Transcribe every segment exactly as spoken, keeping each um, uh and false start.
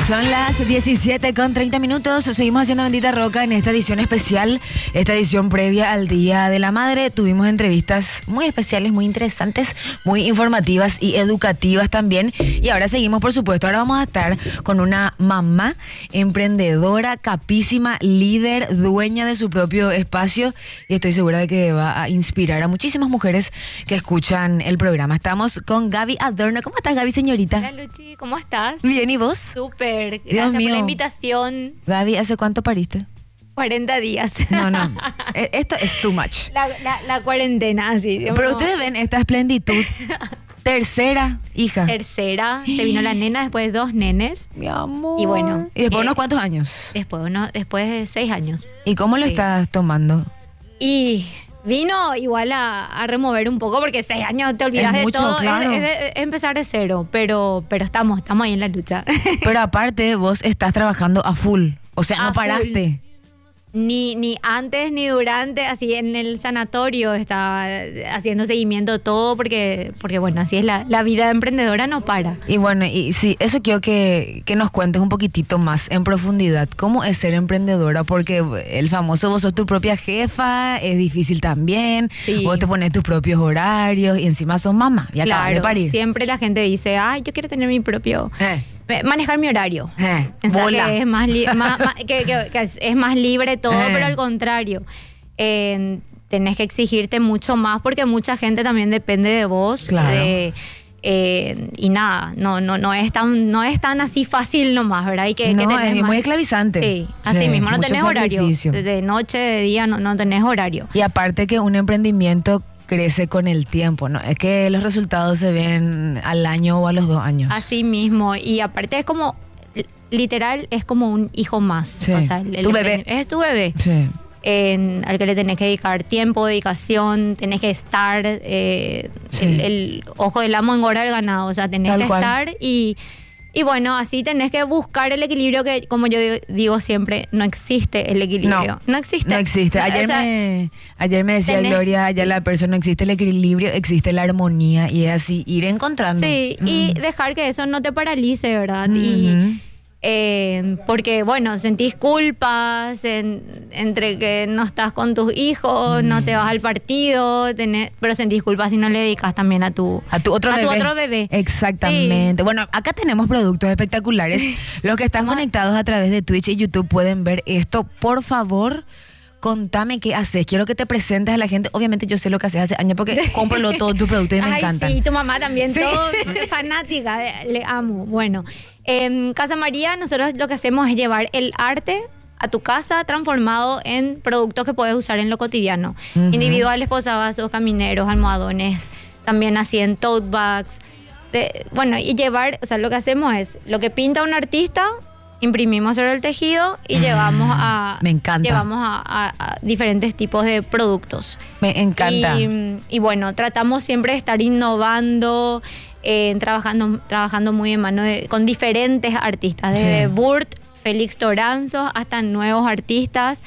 Son las diecisiete con treinta minutos. Seguimos haciendo Bendita Roca en esta edición especial, esta edición previa al Día de la Madre. Tuvimos entrevistas muy especiales, muy interesantes, muy informativas y educativas también. Y ahora seguimos, por supuesto. Ahora vamos a estar con una mamá emprendedora, capísima, líder, dueña de su propio espacio. Y estoy segura de que va a inspirar a muchísimas mujeres que escuchan el programa. Estamos con Gaby Adorno. ¿Cómo estás, Gaby, señorita? Hola, Luchi. ¿Cómo estás? Bien, ¿y vos? Súper. Gracias Dios mío. por la invitación. Gaby, ¿hace cuánto pariste? cuarenta días. No, no. E- Esto es too much. La, la, la cuarentena, así. Pero uno- ustedes ven esta esplenitud. Tercera hija. Tercera, se vino la nena, después dos nenes. Mi amor. Y bueno, ¿Y después eh, unos cuantos años? Después, uno, después de seis años. ¿Y cómo lo sí. estás tomando? Y vino igual a, a remover un poco, porque seis años te olvidas Es de mucho, todo. claro. Es, es de- es empezar de cero, pero, pero estamos, estamos ahí en la lucha. Pero aparte, vos estás trabajando a full. O sea, A no paraste. Ni, ni antes ni durante, así en el sanatorio estaba haciendo seguimiento todo, porque, porque bueno, así es la, la vida de emprendedora, no para. Y bueno, y sí, eso quiero que, que nos cuentes un poquitito más en profundidad. ¿Cómo es ser emprendedora? Porque el famoso vos sos tu propia jefa, es difícil también. Sí. Vos te pones tus propios horarios y encima sos mamá y acabas de Claro, parir. siempre la gente dice, ay, yo quiero tener mi propio, Eh, manejar mi horario. eh, Pensar bola. que es más, li- más- más- que, que- que es es más libre todo, Eh. pero al contrario, eh, tenés que exigirte mucho más, porque mucha gente también depende de vos. Claro. de- eh, y nada, no, no, no es tan, no es tan así fácil nomás, ¿verdad? Hay que, que No, tener es más- muy esclavizante. Sí, así Sí, mismo, no mucho tenés horario. sacrificio. De noche, de día, no, no tenés horario. Y aparte que un emprendimiento crece con el tiempo, ¿no? Es que los resultados se ven al año o a los dos años. Así mismo. Y aparte es como, literal, es como un hijo más. Sí. O sea, el- Tu el- bebé. Es tu bebé. Sí. En- al que le tenés que dedicar tiempo, dedicación, tenés que estar, eh, Sí. el, el ojo del amo engorda el ganado, o sea, tenés Tal que cual. estar y, y bueno, así tenés que buscar el equilibrio que, como yo digo, digo siempre, no existe el equilibrio. No, existe. No existe. Ayer, O sea, me, ayer me decía tenés- Gloria, allá la persona, no existe el equilibrio, existe la armonía y es así, ir encontrando. Sí, y Mm. dejar que eso no te paralice, ¿verdad? Ujú. Y eh, porque, bueno, sentís culpas en- entre que no estás con tus hijos, no te vas al partido, tenés, pero sentís culpas si no le dedicas también a tu, A tu otro a bebé. tu otro bebé. Exactamente. Bueno, acá tenemos productos espectaculares. Los que están Vamos a- conectados a través de Twitch y YouTube pueden ver esto. Por favor, contame qué haces. Quiero que te presentes a la gente. Obviamente yo sé lo que haces hace años porque compro lo- todos tus productos y me Ay, encantan. sí, tu mamá también, Sí. todo, fanática, eh, le amo. Bueno, en Casa María nosotros lo que hacemos es llevar el arte a tu casa transformado en productos que puedes usar en lo cotidiano. Ujú. Individuales, posavasos, camineros, almohadones, también así en tote bags. De- bueno, y llevar, o sea, lo que hacemos es, lo que pinta un artista, imprimimos sobre el tejido y Ah, llevamos a... me encanta. Llevamos a, a- a diferentes tipos de productos. Me encanta. Y, y bueno, tratamos siempre de estar innovando, eh, trabajando, trabajando muy de mano de- con diferentes artistas, desde Sí. Burt, Félix Toranzo, hasta nuevos artistas,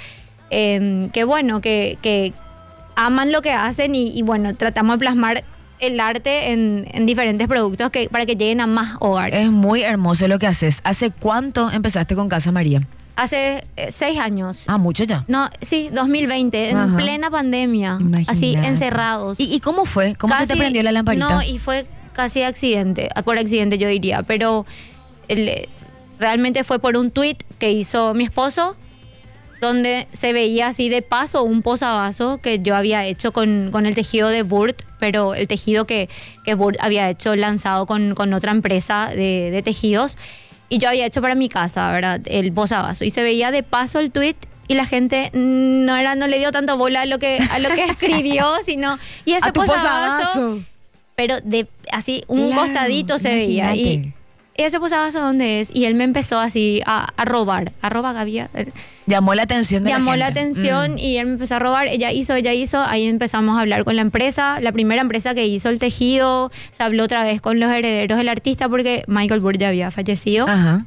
eh, que bueno, que, que aman lo que hacen y, y bueno, tratamos de plasmar el arte en, en diferentes productos que, para que lleguen a más hogares. Es muy hermoso lo que haces. ¿Hace cuánto empezaste con Casa María? Hace eh, seis años. Ah, mucho ya. No, sí, dos mil veinte, en Ajá. plena pandemia, así Imagínate. encerrados. ¿Y, y cómo fue? ¿Cómo se te Casi- prendió la lamparita? No, y fue casi accidente, por accidente yo diría, pero el- realmente fue por un tweet que hizo mi esposo, donde se veía así de paso un posavasos que yo había hecho con, con el tejido de Burt, pero el tejido que, que Burt había hecho lanzado con, con otra empresa de, de tejidos, y yo había hecho para mi casa, ¿verdad? El posavasos, y se veía de paso el tweet. Y la gente no era, no le dio tanto bola a lo que, a lo que escribió, sino, y ese A tu posavasos, posavasos. pero de así un Claro, costadito se veía. Y imagínate. ese posavasos, ¿dónde es? Y él me empezó así a, a robar, a robar, había, Llamó la atención de llamó la la gente. atención Mm. y él me empezó a robar. Ella hizo, ella hizo. Ahí empezamos a hablar con la empresa, la primera empresa que hizo el tejido. Se habló otra vez con los herederos del artista porque Michael Burt ya había fallecido. Ajá.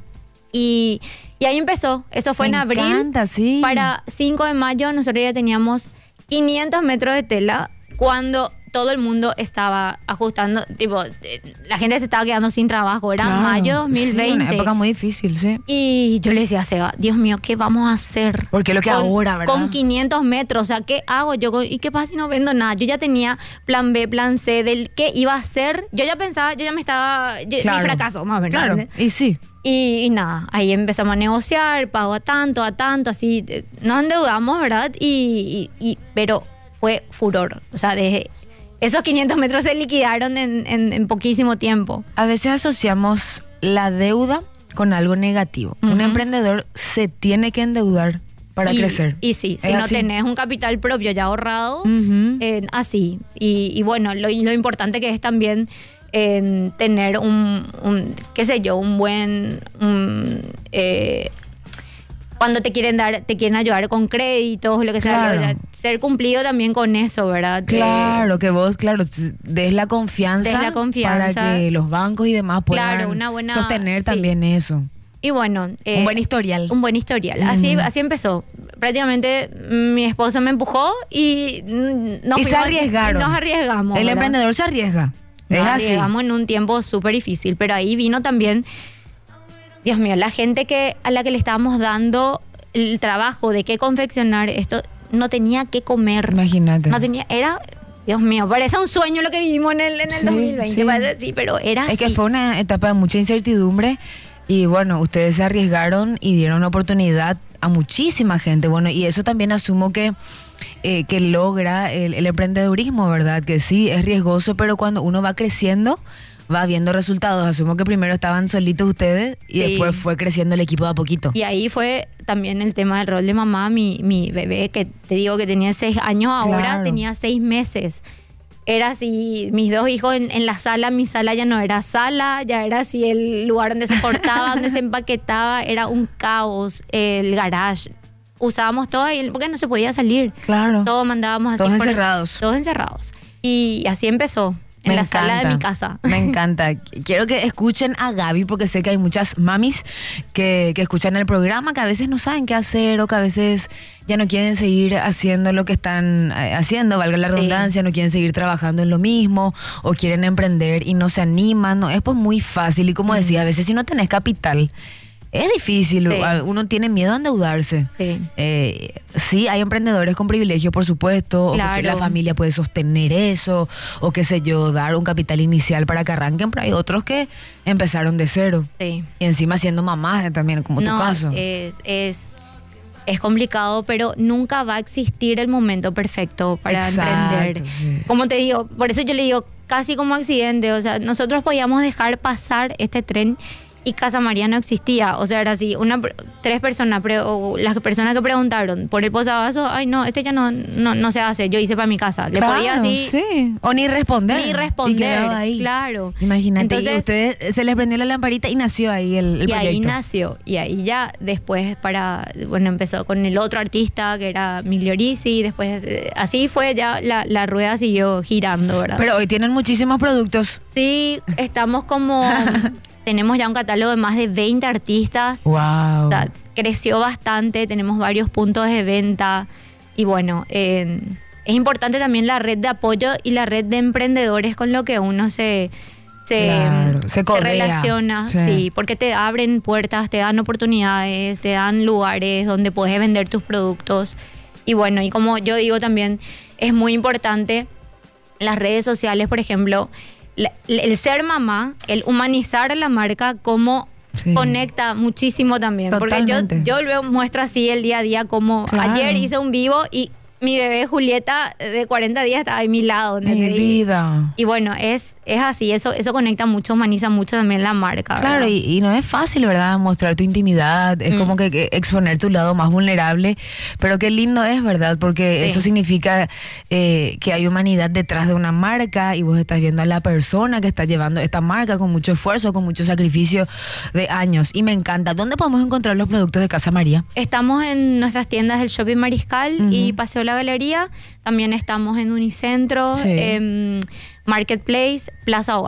Y, y ahí empezó. Eso fue Me en abril. encanta, sí. Para cinco de mayo nosotros ya teníamos quinientos metros de tela cuando todo el mundo estaba ajustando, tipo, eh, la gente se estaba quedando sin trabajo, era Claro, mayo dos mil veinte. Sí, una época muy difícil, sí. Y yo le decía a Seba, Dios mío, ¿qué vamos a hacer? Porque lo que con, ahora, ¿verdad? Con quinientos metros, o sea, ¿qué hago yo? con- ¿Y qué pasa si no vendo nada? Yo ya tenía plan B, plan C, del qué iba a hacer. Yo ya pensaba, yo ya me estaba, yo- Claro. mi fracaso, más o menos. Claro, ¿entendés? y sí. Y, y nada, ahí empezamos a negociar, pago a tanto, a tanto, así, eh, nos endeudamos, ¿verdad? Y, y- y- pero fue furor, o sea, de esos quinientos metros se liquidaron en, en- en poquísimo tiempo. A veces asociamos la deuda con algo negativo. Un Ujú. emprendedor se tiene que endeudar para y, crecer. Y sí, si Es no así. tenés un capital propio ya ahorrado, Ujú. eh, así. Y, y bueno, lo, lo importante que es también en tener un, un, qué sé yo, un buen... un, eh, cuando te quieren dar, te quieren ayudar con créditos, lo que sea, Claro. o sea, ser cumplido también con eso, ¿verdad? Claro, Eh, que vos, claro, des la confianza, Des la confianza. para que los bancos y demás puedan Claro, una buena- sostener sí. también eso. y bueno... eh, Un buen historial. Un buen historial. Así, Ujú. así empezó. Prácticamente mm, mi esposo me empujó y mm, nos y se fuimos- arriesgaron. y nos arriesgamos. El ¿verdad? emprendedor se arriesga. Nos Es así. arriesgamos en un tiempo súper difícil, pero ahí vino también, Dios mío, la gente que a la que le estábamos dando el trabajo de qué confeccionar esto, no tenía qué comer. Imagínate. No tenía, era, Dios mío, parece un sueño lo que vivimos en el, en el Sí, dos mil veinte, sí. parece, sí, pero era Es que así. fue una etapa de mucha incertidumbre y bueno, ustedes se arriesgaron y dieron una oportunidad a muchísima gente. Bueno, y eso también asumo que, eh, que logra el, el emprendedurismo, ¿verdad? Que sí, es riesgoso, pero cuando uno va creciendo, va viendo resultados. Asumo que primero estaban solitos ustedes y Sí. después fue creciendo el equipo de a poquito. Y ahí fue también el tema del rol de mamá. Mi, mi bebé, que te digo que tenía seis años, ahora Claro. tenía seis meses. Era así, mis dos hijos en, en la sala, mi sala ya no era sala, ya era así el lugar donde se cortaba, donde se empaquetaba, era un caos, el garage. Usábamos todo ahí porque no se podía salir. Claro. Todo mandábamos así. Todos por- encerrados. Todos encerrados. Y así empezó, en Me la sala de encanta, mi casa. Me encanta. Quiero que escuchen a Gaby porque sé que hay muchas mamis que, que escuchan el programa que a veces no saben qué hacer o que a veces ya no quieren seguir haciendo lo que están eh, haciendo, valga la Sí. redundancia, no quieren seguir trabajando en lo mismo o quieren emprender y no se animan. No, es pues muy fácil y como decía, a veces si no tenés capital es difícil, Sí. uno tiene miedo a endeudarse. Sí. Eh, sí, hay emprendedores con privilegio, por supuesto, o que Claro. la familia puede sostener eso, o qué sé yo, dar un capital inicial para que arranquen, pero hay otros que empezaron de cero. Sí. Y encima siendo mamás eh, también, como tu No, caso. Es, es, es complicado, pero nunca va a existir el momento perfecto para Exacto, emprender. sí. Como te digo, por eso yo le digo casi como accidente. O sea, nosotros podíamos dejar pasar este tren y Casa María no existía. O sea, era así, una, tres personas, pre- o las personas que preguntaron por el posavasos, ay no, este ya no, no, no se hace, yo hice para mi casa. Le Claro, podía así sí. O ni responder. ni Y responder, quedaba ahí. claro. Imagínate, y Entonces- a ustedes se les prendió la lamparita y nació ahí el, el y ahí proyecto. nació. Y ahí ya después para, bueno, empezó con el otro artista que era Migliorisi, y después eh, así fue ya la, la rueda siguió girando, ¿verdad? Pero hoy tienen muchísimos productos. sí, estamos como, tenemos ya un catálogo de más de veinte artistas. Wow. O sea, creció bastante, tenemos varios puntos de venta y bueno, eh, es importante también la red de apoyo y la red de emprendedores con lo que uno se, se, Claro, se codea. relaciona, Sí. sí. porque te abren puertas, te dan oportunidades, te dan lugares donde puedes vender tus productos y bueno, y como yo digo también, es muy importante las redes sociales, por ejemplo, la- el ser mamá, el humanizar la marca como Sí. conecta muchísimo también. Porque yo, Totalmente. yo luego muestro así el día a día como Claro. ayer hice un vivo y mi bebé Julieta de cuarenta días estaba a mi lado. Mi ¿entendés? Y- vida. Y bueno, es, es así, eso, eso conecta mucho, humaniza mucho también la marca. Claro, ¿verdad? y, y no es fácil, ¿verdad? Mostrar tu intimidad, es Mm. como que, que exponer tu lado más vulnerable, pero qué lindo es, ¿verdad? Porque Sí. eso significa eh, que hay humanidad detrás de una marca y vos estás viendo a la persona que está llevando esta marca con mucho esfuerzo, con mucho sacrificio de años. Y me encanta. ¿Dónde podemos encontrar los productos de Casa María? Estamos en nuestras tiendas del Shopping Mariscal Ujú. y Paseo La Galería. También estamos en Unicentro, Sí. em, Marketplace, Plaza Hogar.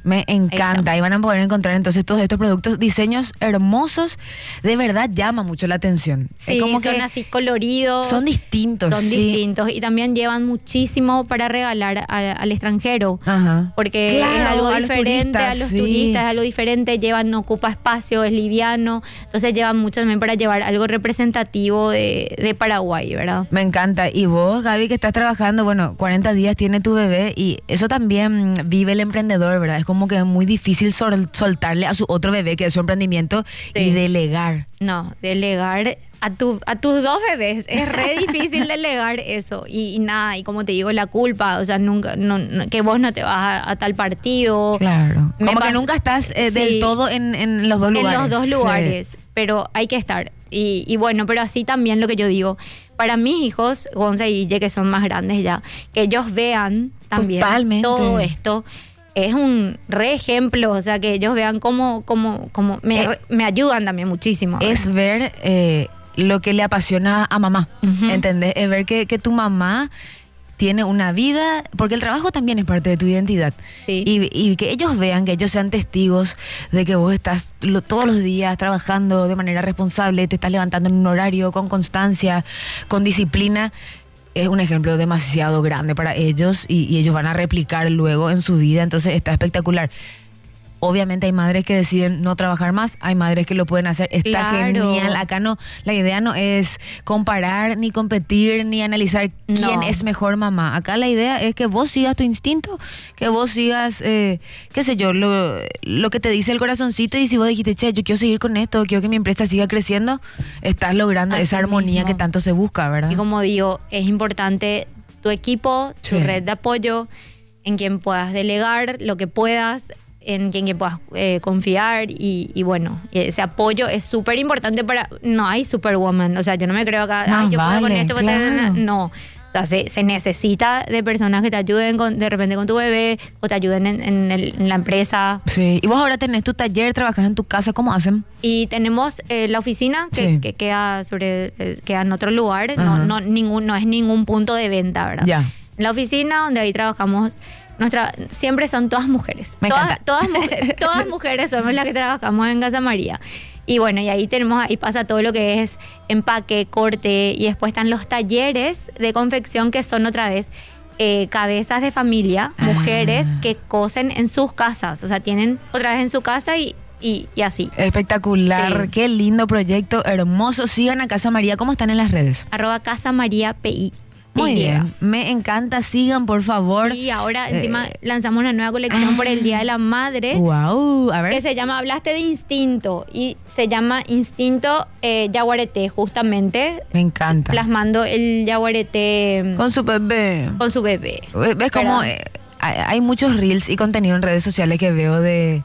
Me encanta. Ahí van a poder encontrar entonces todos estos productos, diseños hermosos. De verdad llama mucho la atención. Sí, es como son que así coloridos. son distintos. Son sí. distintos. Y también llevan muchísimo para regalar a- al extranjero. Ajá. Porque Claro, es algo a los diferente turistas, a los sí. turistas, es algo diferente. Llevan, no ocupa espacio, es liviano. Entonces llevan mucho también para llevar algo representativo de, de Paraguay, ¿verdad? Me encanta. Y vos, Gaby, que estás trabajando, bueno, cuarenta días tiene tu bebé y eso también vive el emprendedor, ¿verdad? Es como que es muy difícil sol- soltarle a su otro bebé, que es su emprendimiento, Sí. y delegar. No, delegar a, tu, a tus dos bebés. Es re difícil delegar eso. Y, y nada, y como te digo, la culpa, o sea, nunca, no, no- que vos no te vas a, a tal partido. Claro. Me Como que pas- nunca estás eh, Sí. del todo en, en los dos lugares. En los dos Sí. lugares, pero hay que estar. Y, y bueno, pero así también lo que yo digo, para mis hijos, Gonza y Guille, que son más grandes ya, que ellos vean también Totalmente. todo esto. Es un re ejemplo, o sea, que ellos vean cómo, cómo, cómo me, Eh, me ayudan también muchísimo. Es ver eh, lo que le apasiona a mamá, Ujú. ¿entendés? Es ver que, que tu mamá tiene una vida, porque el trabajo también es parte de tu identidad. Sí. Y, y que ellos vean, que ellos sean testigos de que vos estás lo- todos los días trabajando de manera responsable, te estás levantando en un horario con constancia, con disciplina. Es un ejemplo demasiado grande para ellos y, y ellos van a replicar luego en su vida, entonces está espectacular. Obviamente hay madres que deciden no trabajar más, hay madres que lo pueden hacer, está Claro. genial. Acá no, la idea no es comparar, ni competir, ni analizar quién No. es mejor mamá. Acá la idea es que vos sigas tu instinto, que vos sigas, eh, qué sé yo, lo, lo que te dice el corazoncito, y si vos dijiste, che, yo quiero seguir con esto, quiero que mi empresa siga creciendo, estás logrando Así esa armonía mismo. que tanto se busca, ¿verdad? Y como digo, es importante tu equipo, tu Sí. red de apoyo, en quien puedas delegar lo que puedas, en quien que puedas eh, confiar y, y bueno, y ese apoyo es súper importante para... No hay superwoman, o sea, yo no me creo acá, Más ay, yo puedo con vale, esto, puedo claro. tener-". No, o sea, se, se necesita de personas que te ayuden con, de repente con tu bebé o te ayuden en, en el- en la empresa. Sí, y vos ahora tenés tu taller, trabajas en tu casa, ¿cómo hacen? Y tenemos eh, la oficina que, Sí. que queda sobre eh, queda en otro lugar, Ajá. no, no, ningún, no es ningún punto de venta, ¿verdad? Ya. En la oficina donde ahí trabajamos, nuestra, siempre son todas mujeres. Me todas, encanta. Todas, mujeres, todas mujeres somos las que trabajamos en Casa María. Y bueno, y ahí tenemos, ahí pasa todo lo que es empaque, corte, y después están los talleres de confección que son otra vez eh, cabezas de familia, mujeres Ah. que cosen en sus casas. O sea, tienen otra vez en su casa y, y, y así. Espectacular, Sí. qué lindo proyecto, hermoso. Sigan a Casa María, ¿cómo están en las redes? Arroba Casa María P I. Muy Y. bien, me encanta, sigan por favor. Sí, ahora Eh, encima lanzamos una nueva colección por el Día de la Madre. Wow, a ver. Que se llama, hablaste de instinto, y se llama Instinto eh, Yaguareté, justamente, Me encanta. plasmando el yaguareté mm, Con su bebé. con su bebé. ¿Ves cómo ¿Verdad? eh, hay hay muchos reels y contenido en redes sociales que veo de,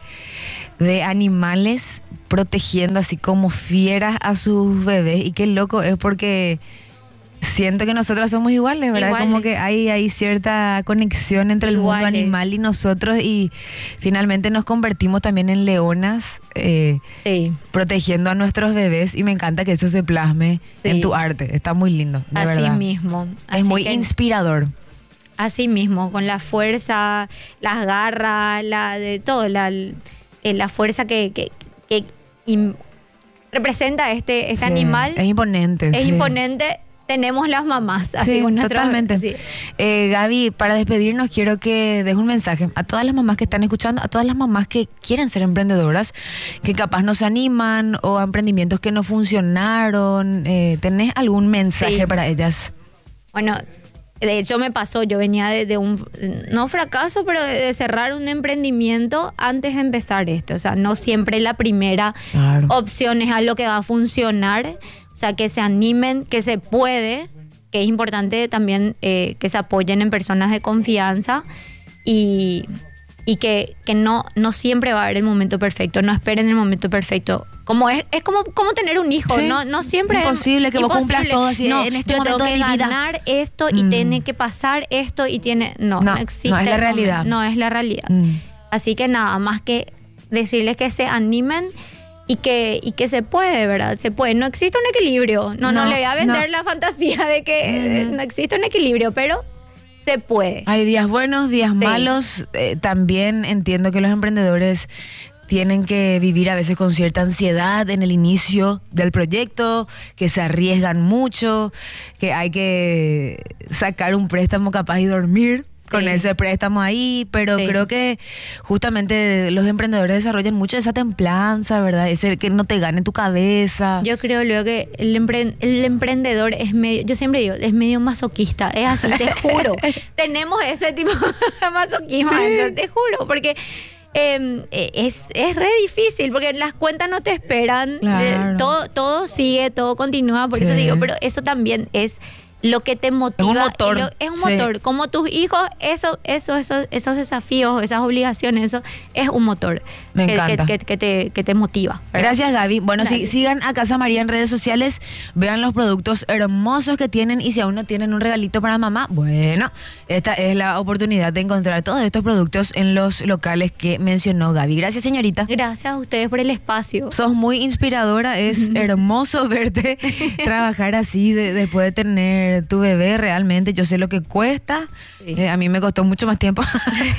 de animales protegiendo así como fieras a sus bebés? Y qué loco es, porque siento que nosotras somos iguales, ¿verdad? Iguales. Como que hay, hay cierta conexión entre el mundo Iguales. animal y nosotros, y finalmente nos convertimos también en leonas, eh, Sí, protegiendo a nuestros bebés, y me encanta que eso se plasme Sí. en tu arte. Está muy lindo, de así verdad. mismo. Así Es muy que- inspirador. Así mismo, con la fuerza, las garras, la de todo, la, eh, la fuerza que, que, que im- representa este, este Sí, animal. Es imponente. Es sí. imponente. Tenemos las mamás, así Sí, con nuestras- totalmente. sí. Eh, Gaby, para despedirnos quiero que des un mensaje a todas las mamás que están escuchando, a todas las mamás que quieren ser emprendedoras, que capaz no se animan, o a emprendimientos que no funcionaron. Eh, ¿Tenés algún mensaje Sí. para ellas? Bueno, de hecho me pasó, yo venía de, de un, no fracaso, pero de, de cerrar un emprendimiento antes de empezar esto. O sea, no siempre la primera Claro. opción es algo que va a funcionar. O sea, que se animen, que se puede, que es importante también eh, que se apoyen en personas de confianza y, y que, que no, no siempre va a haber el momento perfecto, no esperen el momento perfecto. Como es, es como, como tener un hijo, Sí. no, no siempre es Imposible que vos cumplas todo así no, en este yo momento tengo de que mi vida. ganar esto y Mm. tiene que pasar esto y tiene... No, No, no, existe. no es la el momento, realidad. No es la realidad. Mm. Así que nada, más que decirles que se animen y que, y que se puede, ¿verdad? Se puede. No existe un equilibrio. No, no, No, le voy a vender no. la fantasía de que eh, Mm. no existe un equilibrio, pero se puede. Hay días buenos, días Sí. malos. Eh, también entiendo que los emprendedores tienen que vivir a veces con cierta ansiedad en el inicio del proyecto, que se arriesgan mucho, que hay que sacar un préstamo capaz y dormir con Sí. ese préstamo ahí, pero Sí. creo que justamente los emprendedores desarrollan mucho esa templanza, ¿verdad? Ese que no te gane tu cabeza. Yo creo luego que el, empre- el emprendedor es medio, yo siempre digo, es medio masoquista, es así, te juro. Tenemos ese tipo de masoquismo, Sí. yo te juro, porque eh, es, es re difícil, porque las cuentas no te esperan, Claro. eh, todo, todo sigue, todo continúa, por Sí. eso digo, pero eso también es lo que te motiva. Es un motor. y lo- es un Sí. motor. Como tus hijos, eso, eso, eso, esos desafíos, esas obligaciones, eso es un motor Me que, encanta. que, que, que te, que te motiva. ¿verdad? Gracias, Gaby. Bueno, sí, Dale. sigan a Casa María en redes sociales, vean los productos hermosos que tienen y si aún no tienen un regalito para mamá, bueno, esta es la oportunidad de encontrar todos estos productos en los locales que mencionó Gaby. Gracias, señorita. Gracias a ustedes por el espacio. Sos muy inspiradora, es hermoso verte trabajar así de- después de tener tu bebé realmente. Yo sé lo que cuesta, Sí. eh, a mí me costó mucho más tiempo,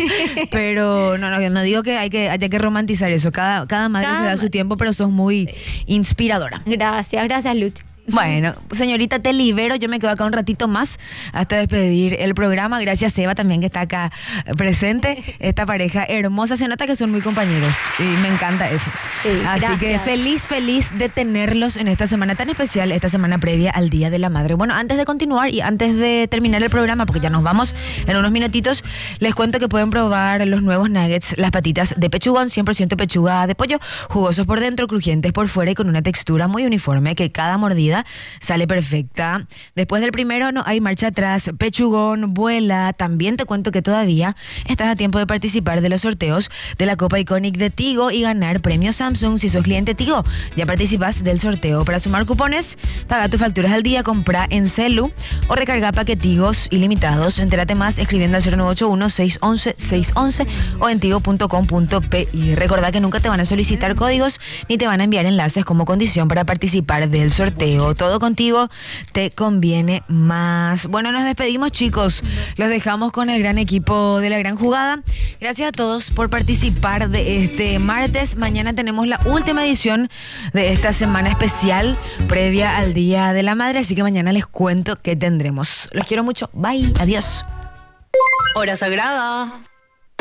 pero no, no, no digo que hay que, haya que romantizar eso, cada, cada madre Cada se da ma- su tiempo, pero sos muy inspiradora. Gracias, gracias, Luz. Bueno, señorita, te libero. Yo me quedo acá un ratito más hasta despedir el programa. Gracias, Eva, también que está acá eh, presente. Esta pareja hermosa. Se nota que son muy compañeros y me encanta eso. Sí, Así gracias. que feliz, feliz de tenerlos en esta semana tan especial, esta semana previa al Día de la Madre. Bueno, antes de continuar y antes de terminar el programa, porque ya nos vamos en unos minutitos, les cuento que pueden probar los nuevos nuggets, las patitas de pechugón, cien por ciento pechuga de pollo, jugosos por dentro, crujientes por fuera y con una textura muy uniforme que cada mordida sale perfecta. Después del primero no hay marcha atrás. Pechugón, vuela. También te cuento que todavía estás a tiempo de participar de los sorteos de la Copa Iconic de Tigo y ganar premios Samsung si sos cliente Tigo. Ya participas del sorteo. Para sumar cupones, paga tus facturas al día, compra en Celu o recarga paquetigos ilimitados. Entérate más escribiendo al cero nueve ocho uno, seis uno uno, seis uno uno o en tigo punto com punto pe y recordá que nunca te van a solicitar códigos ni te van a enviar enlaces como condición para participar del sorteo. Todo contigo te conviene más. Bueno, nos despedimos, chicos. Los dejamos con el gran equipo de La Gran Jugada. Gracias a todos por participar de este martes. Mañana tenemos la última edición de esta semana especial previa al Día de la Madre, así que mañana les cuento qué tendremos. Los quiero mucho. Bye. Adiós. Hora sagrada.